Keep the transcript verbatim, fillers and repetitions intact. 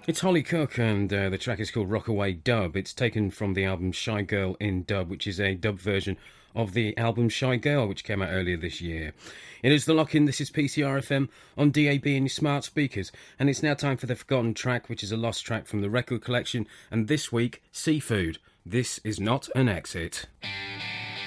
It's Holly Cook, and uh, the track is called Rockaway Dub. It's taken from the album Shy Girl in Dub, which is a dub version of the album Shy Girl, which came out earlier this year. It is The Lock-In. This is P C R F M on D A B and your smart speakers. And it's now time for The Forgotten Track, which is a lost track from the record collection. And this week, Seafood. This is not an exit.